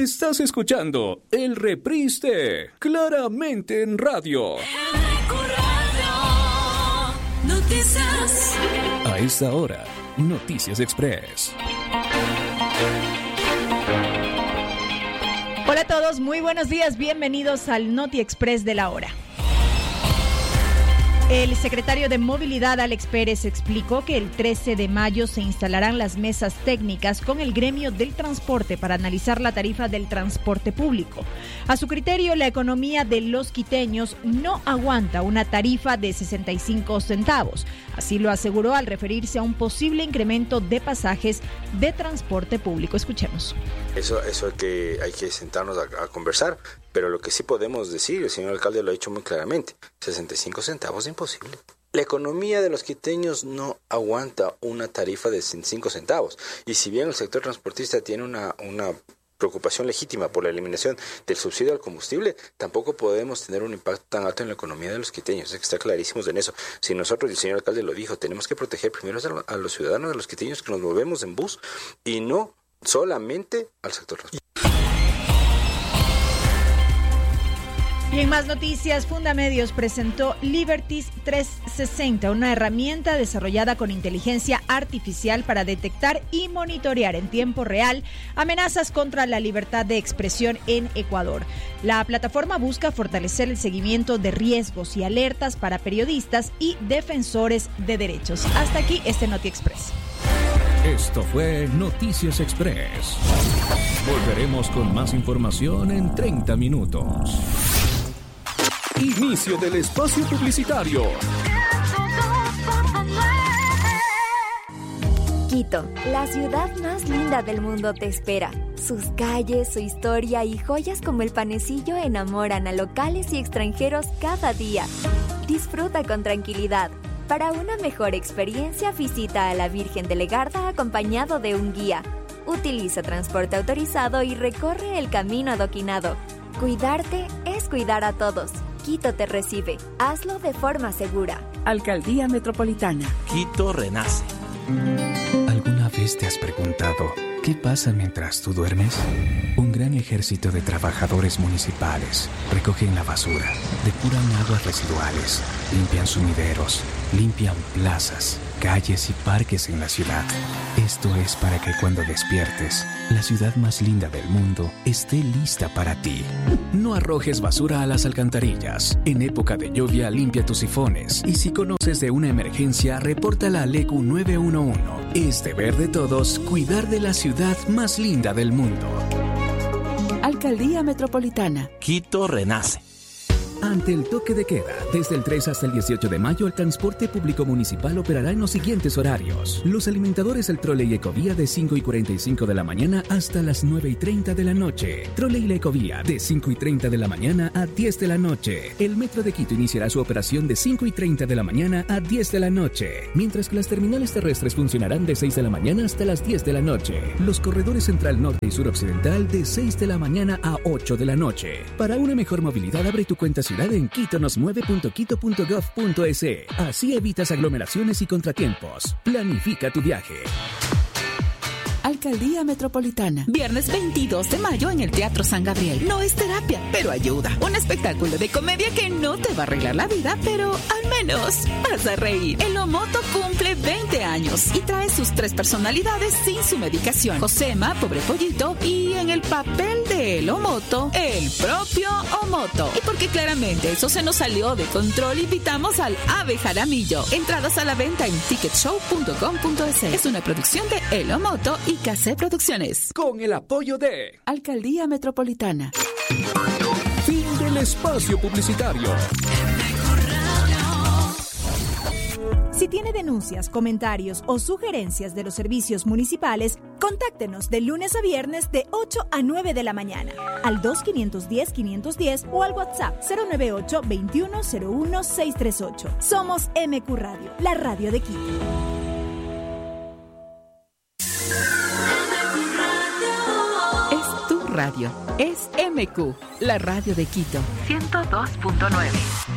Estás escuchando el reprise de Claramente en Radio. Noticias. A esta hora, Noticias Express. Hola a todos, muy buenos días, bienvenidos al Noti Express de la hora. El secretario de Movilidad, Alex Pérez, explicó que el 13 de mayo se instalarán las mesas técnicas con el gremio del transporte para analizar la tarifa del transporte público. A su criterio, la economía de los quiteños no aguanta una tarifa de 65 centavos. Así lo aseguró al referirse a un posible incremento de pasajes de transporte público. Escuchemos. Eso hay que sentarnos a conversar, pero lo que sí podemos decir, el señor alcalde lo ha dicho muy claramente, 65 centavos es imposible. La economía de los quiteños no aguanta una tarifa de 65 centavos. Y si bien el sector transportista tiene una preocupación legítima por la eliminación del subsidio al combustible, tampoco podemos tener un impacto tan alto en la economía de los quiteños. Es que está clarísimos en eso. Si nosotros, el señor alcalde lo dijo, tenemos que proteger primero a los ciudadanos, a los quiteños que nos movemos en bus y no solamente al sector transportista. Y en más noticias, Fundamedios presentó Liberties 360, una herramienta desarrollada con inteligencia artificial para detectar y monitorear en tiempo real amenazas contra la libertad de expresión en Ecuador. La plataforma busca fortalecer el seguimiento de riesgos y alertas para periodistas y defensores de derechos. Hasta aquí este Noti Express. Esto fue Noticias Express. Volveremos con más información en 30 minutos. Inicio del espacio publicitario. Quito, la ciudad más linda del mundo te espera. Sus calles, su historia y joyas como el panecillo enamoran a locales y extranjeros cada día. Disfruta con tranquilidad. Para una mejor experiencia, visita a la Virgen de Legarda acompañado de un guía. Utiliza transporte autorizado y recorre el camino adoquinado. Cuidarte es cuidar a todos. Quito te recibe. Hazlo de forma segura. Alcaldía Metropolitana. Quito renace. ¿Alguna vez te has preguntado qué pasa mientras tú duermes? Un gran ejército de trabajadores municipales recogen la basura, depuran aguas residuales, limpian sumideros, limpian plazas, calles y parques en la ciudad. Esto es para que cuando despiertes, la ciudad más linda del mundo esté lista para ti. No arrojes basura a las alcantarillas. En época de lluvia, limpia tus sifones. Y si conoces de una emergencia, repórtala al ECU 911. Es deber de todos cuidar de la ciudad más linda del mundo. Alcaldía Metropolitana. Quito renace. Ante el toque de queda, desde el 3 hasta el 18 de mayo, el transporte público municipal operará en los siguientes horarios. Los alimentadores El Trole y Ecovía de 5:45 de la mañana hasta las 9:30 de la noche. Trole y la Ecovía de 5:30 de la mañana a 10 de la noche. El Metro de Quito iniciará su operación de 5:30 de la mañana a 10 de la noche. Mientras que las terminales terrestres funcionarán de 6 de la mañana hasta las 10 de la noche. Los corredores Central Norte y Sur Occidental de 6 de la mañana a 8 de la noche. Para una mejor movilidad, abre tu cuenta ciudad en quitonosmueve.quito.gov.es. Así evitas aglomeraciones y contratiempos. Planifica tu viaje. Alcaldía Metropolitana. Viernes 22 de mayo en el Teatro San Gabriel. No es terapia, pero ayuda. Un espectáculo de comedia que no te va a arreglar la vida, pero al menos vas a reír. El Omoto cumple 20 años y trae sus 3 personalidades sin su medicación. Josema, Pobre Pollito, y en el papel de El Omoto, el propio Omoto. Y porque claramente eso se nos salió de control, invitamos al Ave Jaramillo. Entradas a la venta en ticketshow.com.es. Es una producción de El Omoto y KC Producciones. Con el apoyo de Alcaldía Metropolitana. Fin del espacio publicitario. Si tiene denuncias, comentarios o sugerencias de los servicios municipales, contáctenos de lunes a viernes de 8 a 9 de la mañana al 2510-510 o al WhatsApp 098-2101-638. Somos MQ Radio, la radio de Quito. Radio. Es MQ, la radio de Quito. 102.9.